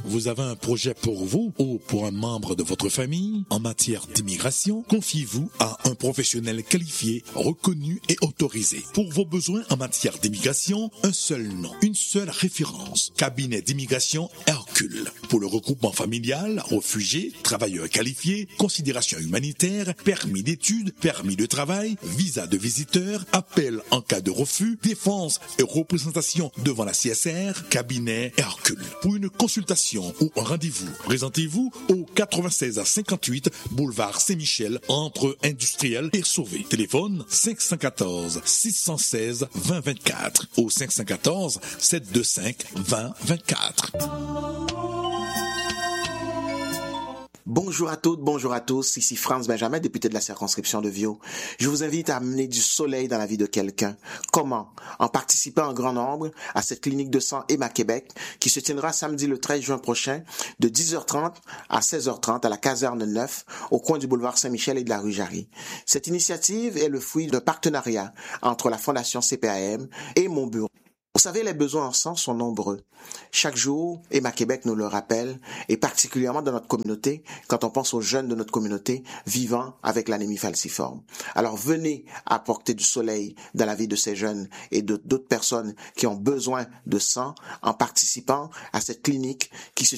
vous avez un projet pour vous ou pour un membre de votre famille en matière d'immigration, confiez-vous à un professionnel qualifié, reconnu et autorisé. Pour vos besoins en matière d'immigration, un seul nom, une seule référence. Cabinet d'immigration Hercule. Pour le regroupement familial, réfugiés, travailleurs qualifiés, considérations humanitaires, permis d'études, permis de travail, visa de visiteur, appel en cas de refus, défense et représentation devant la CSR, cabinet Hercule. Pour une consultation ou un rendez-vous, présentez-vous au 96 à 58 boulevard Saint-Michel entre Industriel et Sauvé. Téléphone 514 616 2024 ou 514 725 2024. Bonjour à toutes, bonjour à tous, ici Franz Benjamin, député de la circonscription de Viau. Je vous invite à amener du soleil dans la vie de quelqu'un. Comment? En participant en grand nombre à cette clinique de sang Emma Québec qui se tiendra samedi le 13 juin prochain de 10h30 à 16h30 à la caserne 9 au coin du boulevard Saint-Michel et de la rue Jarry. Cette initiative est le fruit d'un partenariat entre la Fondation CPAM et mon bureau. Vous savez, les besoins en sang sont nombreux. Chaque jour, Emma Québec nous le rappelle, et particulièrement dans notre communauté, quand on pense aux jeunes de notre communauté vivant avec l'anémie falciforme. Alors venez apporter du soleil dans la vie de ces jeunes et d'autres personnes qui ont besoin de sang en participant à cette clinique qui se